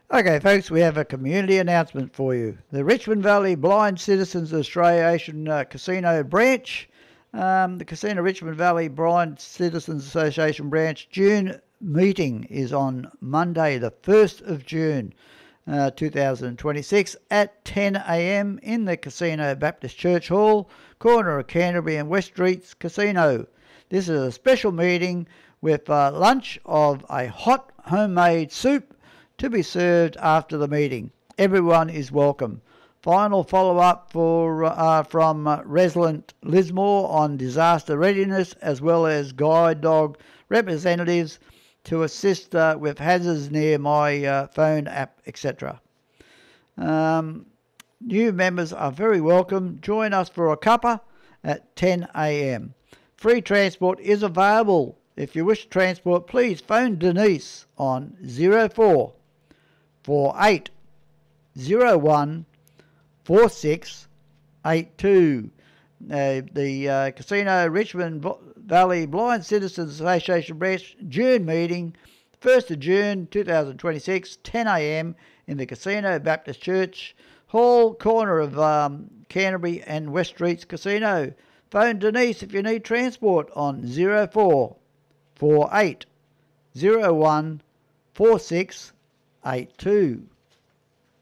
Okay, folks, we have a community announcement for you. The Richmond Valley Blind Citizens Association Casino branch, the Casino Richmond Valley Blind Citizens Association branch June meeting is on Monday, the 1st of June 2026 at 10 a.m. in the Casino Baptist Church Hall, corner of Canterbury and West Streets Casino. This is a special meeting with lunch of a hot homemade soup to be served after the meeting. Everyone is welcome. Final follow-up from Resident Lismore on disaster readiness, as well as guide dog representatives to assist with hazards near my phone app, etc. New members are very welcome. Join us for a cuppa at 10 a.m. Free transport is available. If you wish to transport, please phone Denise on 04 4801 4682. The Casino Richmond Valley Blind Citizens Association branch June meeting, 1st of June 2026, 10 a.m. in the Casino Baptist Church Hall, corner of Canterbury and West Streets Casino. Phone Denise if you need transport on 04 4801 4682.